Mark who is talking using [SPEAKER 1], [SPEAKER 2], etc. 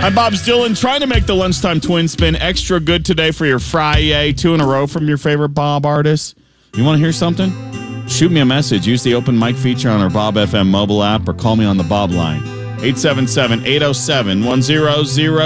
[SPEAKER 1] I'm Bob Dylan, trying to make the Lunchtime Twin Spin extra good today for your Friday. 2 in a row from your favorite Bob artist. You want to hear something? Shoot me a message. Use the open mic feature on our Bob FM mobile app or call me on the Bob line. 877-807-1000.